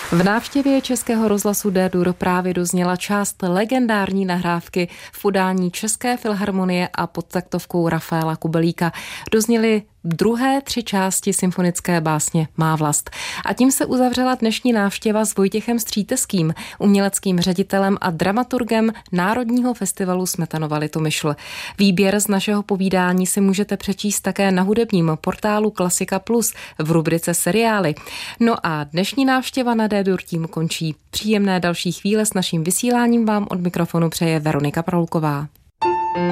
V návštěvě Českého rozhlasu D-dur právě dozněla část legendární nahrávky v podání České filharmonie a pod taktovkou Rafaela Kubelíka. Dozněly druhé 3 části symfonické básně Má vlast. A tím se uzavřela dnešní návštěva s Vojtěchem Stříteským, uměleckým ředitelem a dramaturgem Národního festivalu Smetanova Litomyšl. Výběr z našeho povídání si můžete přečíst také na hudebním portálu Klasika Plus v rubrice seriály. No a dnešní návštěva na D-dur tím končí. Příjemné další chvíle s naším vysíláním vám od mikrofonu přeje Veronika Prolková.